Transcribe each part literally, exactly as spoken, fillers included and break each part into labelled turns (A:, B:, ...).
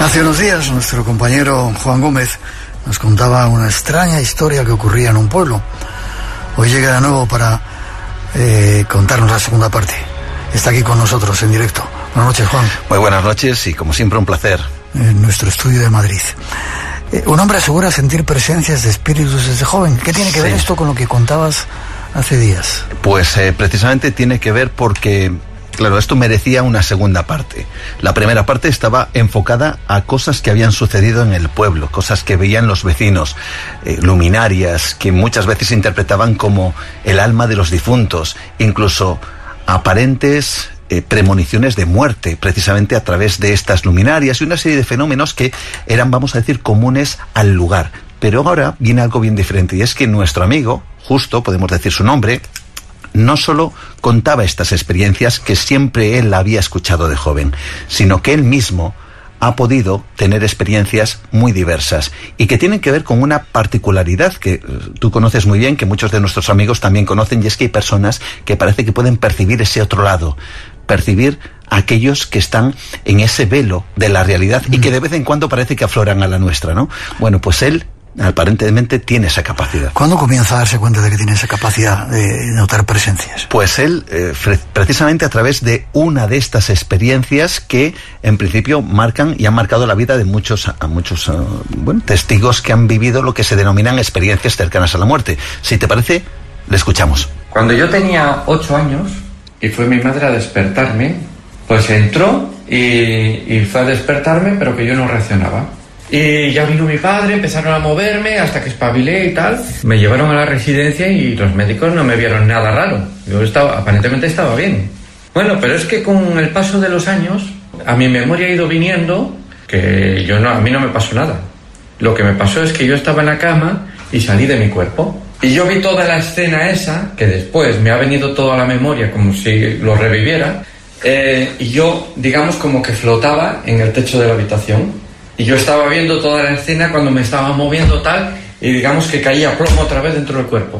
A: Hace unos días nuestro compañero Juan Gómez nos contaba una extraña historia que ocurría en un pueblo. Hoy llega de nuevo para eh, contarnos la segunda parte. Está aquí con nosotros en directo. Buenas noches, Juan.
B: Muy buenas noches y como siempre un placer.
A: En nuestro estudio de Madrid. Eh, un hombre asegura sentir presencias de espíritus desde joven. ¿Qué tiene que ver sí. esto con lo que contabas hace días?
B: Pues eh, precisamente tiene que ver porque... Claro, esto merecía una segunda parte. La primera parte estaba enfocada a cosas que habían sucedido en el pueblo, cosas que veían los vecinos, eh, luminarias, que muchas veces se interpretaban como el alma de los difuntos, incluso aparentes eh, premoniciones de muerte, precisamente a través de estas luminarias y una serie de fenómenos que eran, vamos a decir, comunes al lugar. Pero ahora viene algo bien diferente, y es que nuestro amigo, justo, podemos decir su nombre, no solo contaba estas experiencias que siempre él había escuchado de joven, sino que él mismo ha podido tener experiencias muy diversas y que tienen que ver con una particularidad que tú conoces muy bien, que muchos de nuestros amigos también conocen, y es que hay personas que parece que pueden percibir ese otro lado, percibir a aquellos que están en ese velo de la realidad y que de vez en cuando parece que afloran a la nuestra, ¿no? Bueno, pues él aparentemente tiene esa capacidad.
A: ¿Cuándo comienza a darse cuenta de que tiene esa capacidad de notar presencias?
B: Pues él, eh, precisamente a través de una de estas experiencias que en principio marcan y han marcado la vida de muchos, a muchos uh, bueno, testigos que han vivido lo que se denominan experiencias cercanas a la muerte. Si te parece, le escuchamos.
C: Cuando yo tenía ocho años y fue mi madre a despertarme, pues entró y, y fue a despertarme, pero que yo no reaccionaba. Y ya vino mi padre, empezaron a moverme hasta que espabilé y tal. Me llevaron a la residencia y los médicos no me vieron nada raro. Yo estaba, aparentemente estaba bien. Bueno, pero es que con el paso de los años, a mi memoria ha ido viniendo que yo no, a mí no me pasó nada. Lo que me pasó es que yo estaba en la cama y salí de mi cuerpo. Y yo vi toda la escena esa, que después me ha venido toda la memoria como si lo reviviera. Eh, y yo, digamos, como que flotaba en el techo de la habitación. Y yo estaba viendo toda la escena cuando me estaba moviendo tal, y digamos que caía plomo otra vez dentro del cuerpo.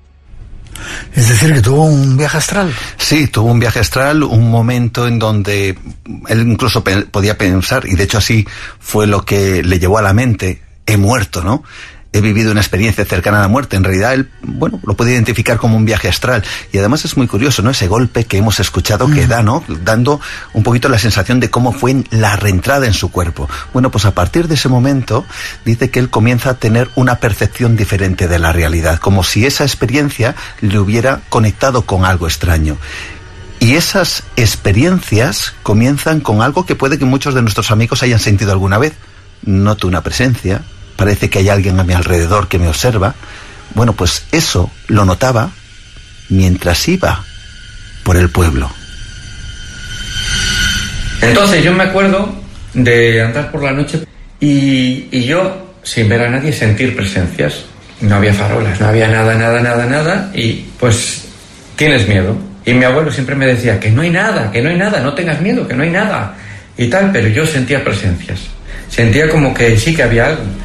A: Es decir, que tuvo un viaje astral.
B: Sí, tuvo un viaje astral, un momento en donde él incluso pe- podía pensar, y de hecho así fue lo que le llevó a la mente, he muerto, ¿no? He vivido una experiencia cercana a la muerte. En realidad él, bueno, lo puede identificar como un viaje astral. Y además es muy curioso, ¿no? Ese golpe que hemos escuchado que da, ¿no? Dando un poquito la sensación de cómo fue la reentrada en su cuerpo. Bueno, pues a partir de ese momento dice que él comienza a tener una percepción diferente de la realidad, como si esa experiencia le hubiera conectado con algo extraño. Y esas experiencias comienzan con algo que puede que muchos de nuestros amigos hayan sentido alguna vez. Noto una presencia. Parece que hay alguien a mi alrededor que me observa. Bueno, pues eso lo notaba mientras iba por el pueblo.
C: Entonces yo me acuerdo de andar por la noche y, y yo, sin ver a nadie, sentir presencias. No había farolas, no había nada, nada, nada, nada. Y pues tienes miedo. Y mi abuelo siempre me decía que no hay nada, que no hay nada, no tengas miedo, que no hay nada. Y tal, pero yo sentía presencias. Sentía como que sí que había algo.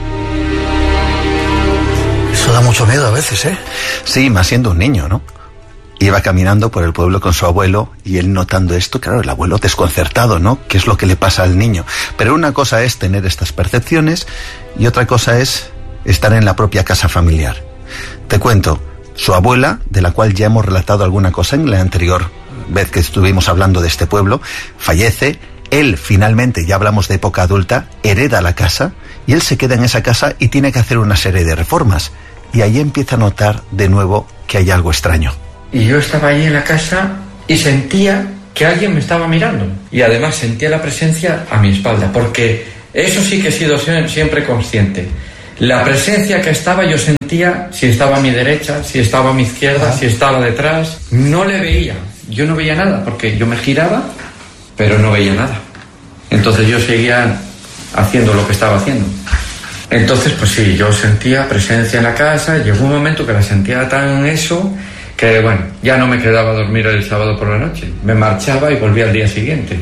A: Eso da mucho miedo a veces, ¿eh?
B: Sí, más siendo un niño, ¿no? Iba caminando por el pueblo con su abuelo y él notando esto, claro, el abuelo desconcertado, ¿no? ¿Qué es lo que le pasa al niño? Pero una cosa es tener estas percepciones y otra cosa es estar en la propia casa familiar. Te cuento, su abuela, de la cual ya hemos relatado alguna cosa en la anterior vez que estuvimos hablando de este pueblo, fallece. Él finalmente, ya hablamos de época adulta, hereda la casa y él se queda en esa casa y tiene que hacer una serie de reformas. Y ahí empieza a notar de nuevo que hay algo extraño.
C: Y yo estaba allí en la casa y sentía que alguien me estaba mirando. Y además sentía la presencia a mi espalda, porque eso sí que he sido siempre consciente. La presencia que estaba, yo sentía si estaba a mi derecha, si estaba a mi izquierda, si estaba detrás. No le veía, yo no veía nada, porque yo me giraba, pero no veía nada. Entonces yo seguía haciendo lo que estaba haciendo. Entonces, pues sí, yo sentía presencia en la casa. Llegó un momento que la sentía tan eso que, bueno, ya no me quedaba a dormir el sábado por la noche. Me marchaba y volvía al día siguiente.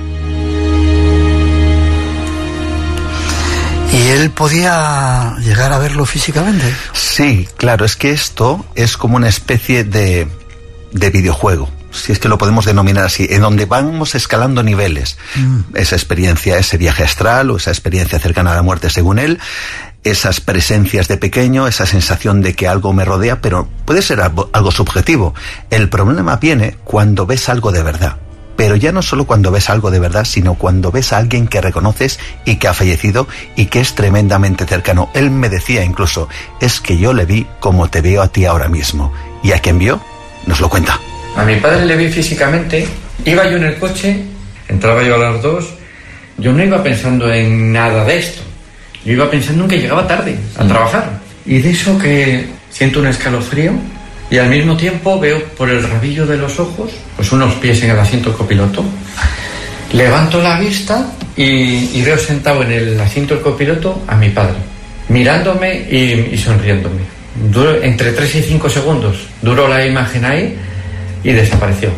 A: ¿Y él podía llegar a verlo físicamente?
B: Sí, claro, es que esto es como una especie de, de videojuego. si es que lo podemos denominar así, en donde vamos escalando niveles. Mm. Esa experiencia, ese viaje astral o esa experiencia cercana a la muerte según él, esas presencias de pequeño, esa sensación de que algo me rodea, pero puede ser algo, algo subjetivo. El problema viene cuando ves algo de verdad. Pero ya no solo cuando ves algo de verdad, sino cuando ves a alguien que reconoces y que ha fallecido y que es tremendamente cercano. Él me decía incluso, es que yo le vi como te veo a ti ahora mismo. ¿Y a quien vio? Nos lo cuenta.
C: A mi padre le vi físicamente, iba yo en el coche, entraba yo a las dos, yo no iba pensando en nada de esto. Yo iba pensando en que llegaba tarde a mm. trabajar. Y de eso que siento un escalofrío y al mismo tiempo veo por el rabillo de los ojos pues unos pies en el asiento del copiloto. Levanto la vista y, y veo sentado en el asiento del copiloto a mi padre, mirándome y, y sonriéndome. Duró entre tres y cinco segundos. Duró la imagen ahí y desapareció.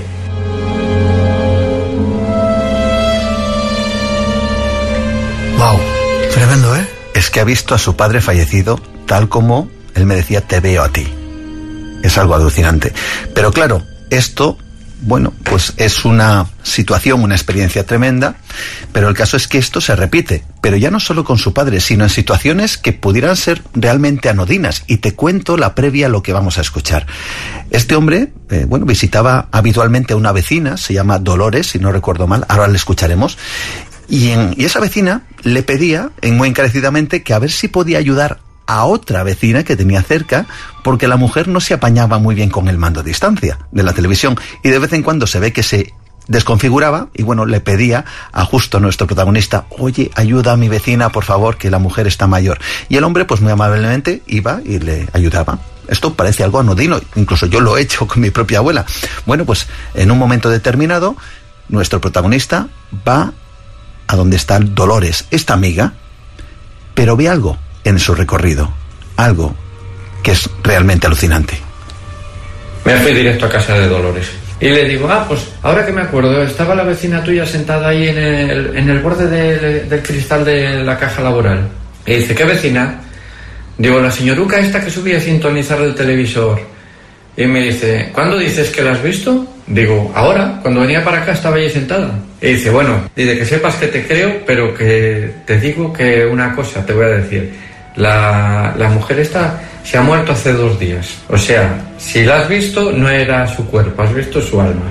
A: Wow, tremendo, ¿eh?
B: Es que ha visto a su padre fallecido tal como él me decía, te veo a ti. Es algo alucinante. Pero claro, esto, bueno, pues es una situación, una experiencia tremenda, pero el caso es que esto se repite, pero ya no solo con su padre, sino en situaciones que pudieran ser realmente anodinas. Y te cuento la previa a lo que vamos a escuchar. Este hombre, eh, bueno, visitaba habitualmente a una vecina, se llama Dolores, si no recuerdo mal, ahora le escucharemos, y, en, y esa vecina le pedía, en muy encarecidamente, que a ver si podía ayudar a otra vecina que tenía cerca, porque la mujer no se apañaba muy bien con el mando a distancia de la televisión y de vez en cuando se ve que se desconfiguraba y bueno, le pedía a justo nuestro protagonista, oye, ayuda a mi vecina, por favor, que la mujer está mayor. Y el hombre, pues muy amablemente, iba y le ayudaba. Esto parece algo anodino, incluso yo lo he hecho con mi propia abuela. Bueno, pues en un momento determinado, nuestro protagonista va a donde está Dolores, esta amiga, pero ve algo en su recorrido, algo que es realmente alucinante.
C: Me fui directo a casa de Dolores y le digo, ah, pues ahora que me acuerdo, estaba la vecina tuya sentada ahí en el, en el borde de, del cristal de la caja laboral. Y dice, ¿qué vecina? Digo, la señoruca esta que subía a sintonizar el televisor. Y me dice, ¿cuándo dices que la has visto? Digo, ahora, cuando venía para acá estaba allí sentada. Y dice, bueno, dice que sepas que te creo, pero que te digo que una cosa te voy a decir. La, la mujer esta se ha muerto hace dos días. O sea, si la has visto, no era su cuerpo, has visto su alma.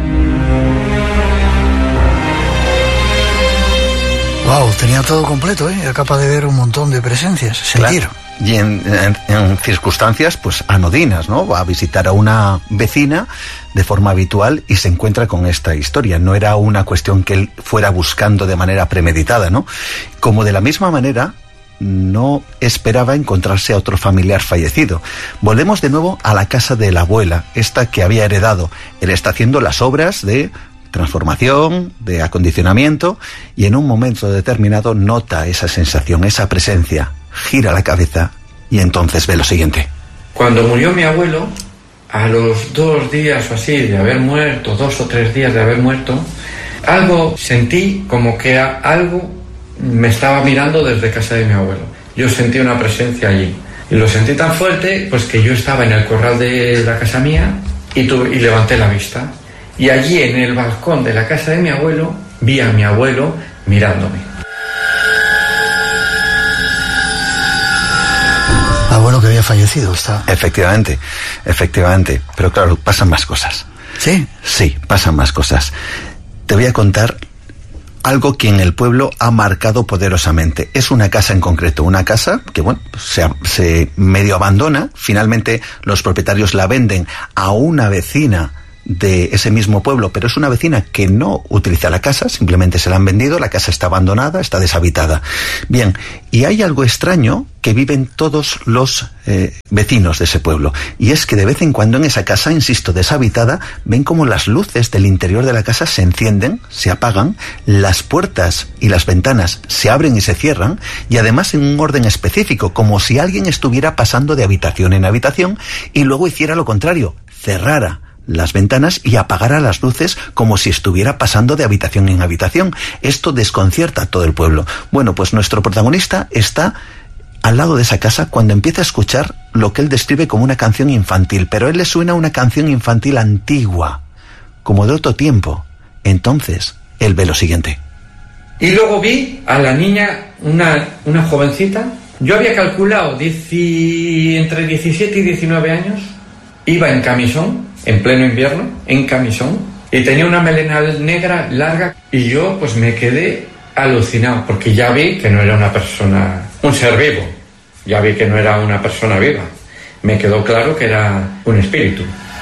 A: Wow, tenía todo completo, ¿eh? Era capaz de ver un montón de presencias, sentir.
B: Claro. Y en, en, en circunstancias, pues, anodinas, ¿no? Va a visitar a una vecina de forma habitual y se encuentra con esta historia. No era una cuestión que él fuera buscando de manera premeditada, ¿no? Como de la misma manera, no esperaba encontrarse a otro familiar fallecido. Volvemos de nuevo a la casa de la abuela, esta que había heredado. Él está haciendo las obras de transformación, de acondicionamiento, y en un momento determinado nota esa sensación, esa presencia, gira la cabeza y entonces ve lo siguiente.
C: Cuando murió mi abuelo, a los dos días o así de haber muerto, dos o tres días de haber muerto, algo sentí como que algo me estaba mirando desde casa de mi abuelo. Yo sentí una presencia allí. Y lo sentí tan fuerte, pues que yo estaba en el corral de la casa mía y, tuve, y levanté la vista. Y allí en el balcón de la casa de mi abuelo, vi a mi abuelo mirándome.
A: Abuelo que había fallecido, está.
B: Efectivamente, efectivamente. Pero claro, pasan más cosas.
A: ¿Sí?
B: Sí, pasan más cosas. Te voy a contar algo que en el pueblo ha marcado poderosamente. Es una casa en concreto, una casa que, bueno, se, se medio abandona. Finalmente los propietarios la venden a una vecina de ese mismo pueblo, pero es una vecina que no utiliza la casa, simplemente se la han vendido, la casa está abandonada, está deshabitada. Bien, y hay algo extraño que viven todos los eh, vecinos de ese pueblo, y es que de vez en cuando en esa casa, insisto, deshabitada, ven como las luces del interior de la casa se encienden, se apagan, las puertas y las ventanas se abren y se cierran, y además en un orden específico, como si alguien estuviera pasando de habitación en habitación y luego hiciera lo contrario, cerrara las ventanas y apagara las luces como si estuviera pasando de habitación en habitación. Esto desconcierta a todo el pueblo. Bueno, pues nuestro protagonista está al lado de esa casa cuando empieza a escuchar lo que él describe como una canción infantil, pero a él le suena una canción infantil antigua, como de otro tiempo. Entonces, él ve lo siguiente.
C: Y luego vi a la niña, una, una jovencita. Yo había calculado dieci, entre diecisiete y diecinueve años. Iba en camisón, en pleno invierno, en camisón. Y tenía una melena negra larga. Y yo pues me quedé alucinado, porque ya vi que no era una persona, un ser vivo. Ya vi que no era una persona viva. Me quedó claro que era un espíritu.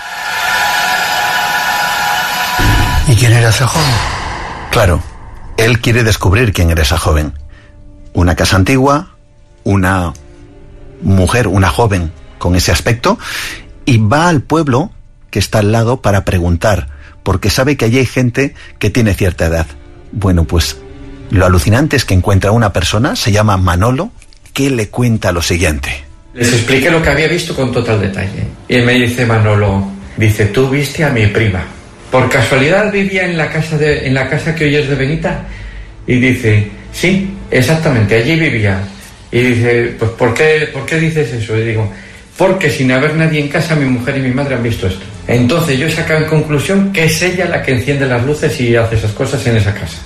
A: ¿Y quién era esa joven?
B: Claro, él quiere descubrir quién era esa joven. Una casa antigua, una mujer, una joven con ese aspecto, y va al pueblo que está al lado para preguntar, porque sabe que allí hay gente que tiene cierta edad. Bueno, pues lo alucinante es que encuentra a una persona, se llama Manolo, que le cuenta lo siguiente.
C: Les expliqué lo que había visto con total detalle. Y me dice Manolo, dice, tú viste a mi prima. Por casualidad vivía en la casa de, en la casa que hoy es de Benita. Y dice, sí, exactamente, allí vivía. Y dice, pues ¿por qué, ¿por qué dices eso? Y digo, porque sin haber nadie en casa, mi mujer y mi madre han visto esto. Entonces yo he sacado en conclusión que es ella la que enciende las luces y hace esas cosas en esa casa.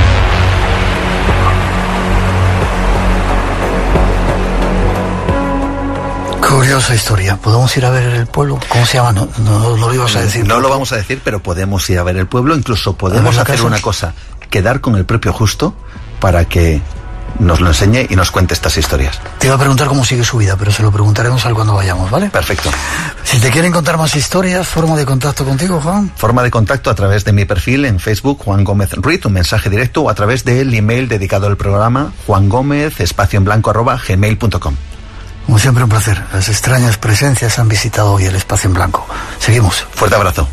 A: Curiosa historia. ¿Podemos ir a ver el pueblo? ¿Cómo se llama? No, no, no lo ibas a decir.
B: No lo vamos a decir, pero podemos ir a ver el pueblo. Incluso podemos hacer una cosa, quedar con el propio Justo para que nos lo enseñe y nos cuente estas historias.
A: Te iba a preguntar cómo sigue su vida, pero se lo preguntaremos al cuando vayamos, ¿vale?
B: Perfecto.
A: Si te quieren contar más historias, forma de contacto contigo, Juan.
B: Forma de contacto a través de mi perfil en Facebook, Juan Gómez Ruiz, un mensaje directo, o a través del email dedicado al programa, juangómez, espacio en blanco, arroba, gmail punto com.
A: Como siempre, un placer. Las extrañas presencias han visitado hoy el espacio en blanco. Seguimos.
B: Fuerte abrazo.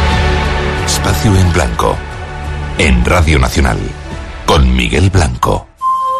D: Espacio en blanco, en Radio Nacional, con Miguel Blanco.